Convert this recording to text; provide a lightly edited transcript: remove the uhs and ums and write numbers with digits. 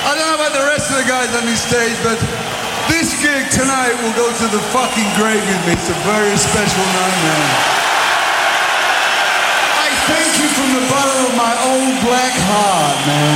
I don't know about the rest of the guys on this stage, but this gig tonight will go to the fucking grave with me. It's a very special night, man. I thank you from the bottom of my old black heart, man.